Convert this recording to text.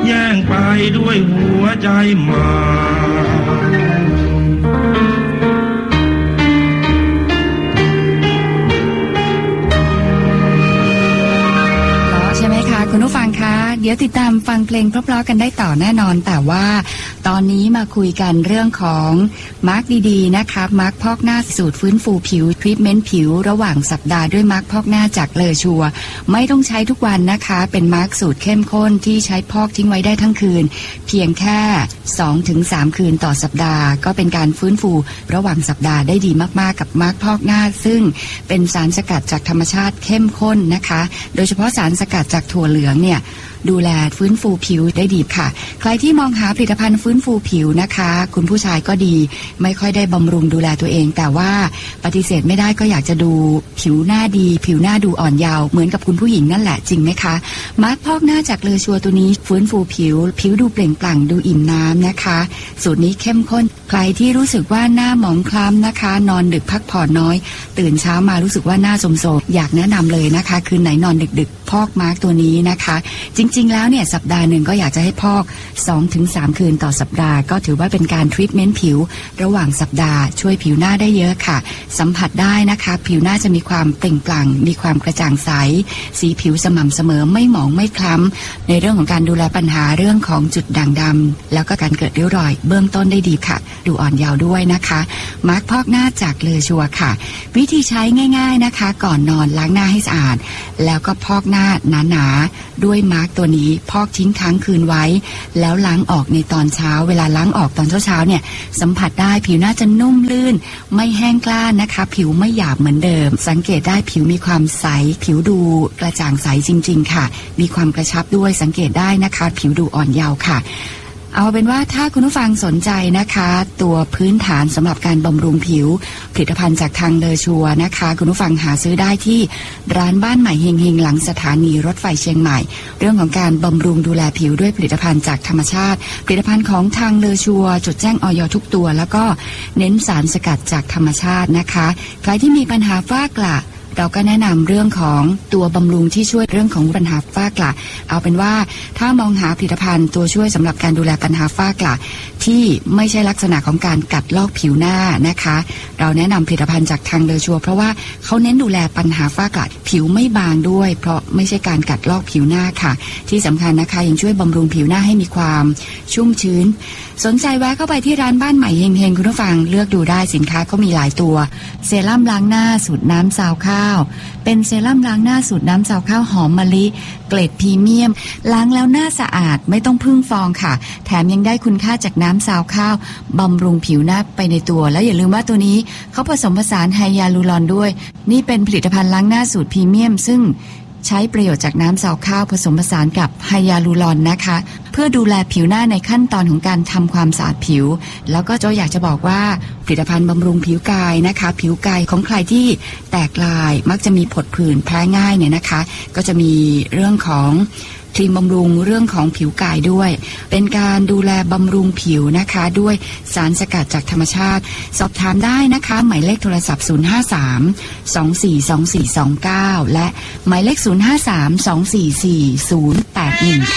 แย่งไปด้วยหัวใจมาคุณผู้ฟังคะเดี๋ยวติดตามฟังเพลงเพราะๆกันได้ต่อแน่นอนแต่ว่าตอนนี้มาคุยกันเรื่องของมาร์คดีๆนะคะมาร์คพอกหน้าสูตรฟื้นฟูผิวทรีทเมนต์ผิวระหว่างสัปดาห์ด้วยมาร์คพอกหน้าจากเลอชัวไม่ต้องใช้ทุกวันนะคะเป็นมาร์คสูตรเข้มข้นที่ใช้พอกทิ้งไว้ได้ทั้งคืนเพียงแค่ 2-3 คืนต่อสัปดาห์ก็เป็นการฟื้นฟูระหว่างสัปดาห์ได้ดีมากๆกับมาร์คพอกหน้าซึ่งเป็นสารสกัดจากธรรมชาติเข้มข้นนะคะโดยเฉพาะสารสกัดจากถั่วเหลืองเนี่ยดูแลฟื้นฟูผิวได้ดีค่ะใครที่มองหาผลิตภัณฑ์ฟื้นฟูผิวนะคะคุณผู้ชายก็ดีไม่ค่อยได้บำรุงดูแลตัวเองแต่ว่าปฏิเสธไม่ได้ก็อยากจะดูผิวหน้าดีผิวหน้าดูอ่อนเยาว์เหมือนกับคุณผู้หญิงนั่นแหละจริงไหมคะมาร์คพอกหน้าจากเลอชัวตัวนี้ฟื้นฟูผิวดูเปล่งปลั่งดูอิ่มน้ำนะคะสูตรนี้เข้มข้นใครที่รู้สึกว่าหน้าหมองคล้ำนะคะนอนดึกพักผ่อนน้อยตื่นเช้ามารู้สึกว่าหน้าโทรมๆอยากแนะนำเลยนะคะคืนไหนนอนดึกๆพอกมาร์คตัวนี้นะคะจริงๆแล้วเนี่ยสัปดาห์หนึ่งก็อยากจะให้พอก 2-3 คืนต่อสัปดาห์ก็ถือว่าเป็นการทรีทเมนต์ผิวระหว่างสัปดาห์ช่วยผิวหน้าได้เยอะค่ะสัมผัสได้นะคะผิวหน้าจะมีความเปล่งปลั่งมีความกระจ่างใสสีผิวสม่ำเสมอไม่หมองไม่คล้ำในเรื่องของการดูแลปัญหาเรื่องของจุดด่างดำแล้วก็การเกิดริ้วรอยเบื้องต้นได้ดีค่ะดูอ่อนเยาว์ด้วยนะคะมาร์คพอกหน้าจากเลอชัวค่ะวิธีใช้ง่ายๆนะคะก่อนนอนล้างหน้าให้สะอาดแล้วก็พอกหน้าหนาๆด้วยมาร์คตัวนี้พอกทิ้งค้างคืนไว้แล้วล้างออกในตอนเช้าเวลาล้างออกตอนเช้าเนี่ยสัมผัสได้ผิวหน้าจะนุ่มลื่นไม่แห้งกร้านนะคะผิวไม่หยาบเหมือนเดิมสังเกตได้ผิวมีความใสผิวดูกระจ่างใสจริงๆค่ะมีความกระชับด้วยสังเกตได้นะคะผิวดูอ่อนเยาว์ค่ะเอาเป็นว่าถ้าคุณผู้ฟังสนใจนะคะตัวพื้นฐานสำหรับการบำรุงผิวผลิตภัณฑ์จากทางเลอชัวนะคะคุณผู้ฟังหาซื้อได้ที่ร้านบ้านใหม่เฮงๆหลังสถานีรถไฟเชียงใหม่เรื่องของการบำรุงดูแลผิวด้วยผลิตภัณฑ์จากธรรมชาติผลิตภัณฑ์ของทางเลอชัวจดแจ้งอย.ทุกตัวแล้วก็เน้นสารสกัดจากธรรมชาตินะคะใครที่มีปัญหาฝ้ากระเราก็แนะนำเรื่องของตัวบำรุงที่ช่วยเรื่องของปัญหาฝ้ากระเอาเป็นว่าถ้ามองหาผลิตภัณฑ์ตัวช่วยสำหรับการดูแลปัญหาฝ้ากระที่ไม่ใช่ลักษณะของการกัดลอกผิวหน้านะคะเราแนะนำผลิตภัณฑ์จากทางเลอชัวเพราะว่าเขาเน้นดูแลปัญหาฝ้ากระผิวไม่บางด้วยเพราะไม่ใช่การกัดลอกผิวหน้าค่ะที่สำคัญนะคะยังช่วยบำรุงผิวหน้าให้มีความชุ่มชื้นสนใจแวะเข้าไปที่ร้านบ้านใหม่เฮงๆคุณผู้ฟังเลือกดูได้สินค้าก็มีหลายตัวเซรั่มล้างหน้าสูตรน้ำซาวข้าวเป็นเซรั่มล้างหน้าสูตรน้ำซาวข้าวหอมมะลิเกรดพรีเมียมล้างแล้วหน้าสะอาดไม่ต้องพึ่งฟองค่ะแถมยังได้คุณค่าจากน้ำซาวข้าวบำรุงผิวหน้าไปในตัวแล้วอย่าลืมว่าตัวนี้เขาผสมผสานไฮยาลูรอนด้วยนี่เป็นผลิตภัณฑ์ล้างหน้าสูตรพรีเมียมซึ่งใช้ประโยชน์จากน้ำซาวข้าวผสมผสานกับไฮยาลูรอนนะคะเพื่อดูแลผิวหน้าในขั้นตอนของการทำความสะอาดผิวแล้วก็อยากจะบอกว่าผลิตภัณฑ์บำรุงผิวกายนะคะผิวกายของใครที่แตกลายมักจะมีผดผื่นแพ้ง่ายเนี่ยนะคะก็จะมีเรื่องของครีมบำรุงเรื่องของผิวกายด้วยเป็นการดูแลบำรุงผิวนะคะด้วยสารสกัดจากธรรมชาติสอบถามได้นะคะหมายเลขโทรศัพท์053-242429และหมายเลข053-244-081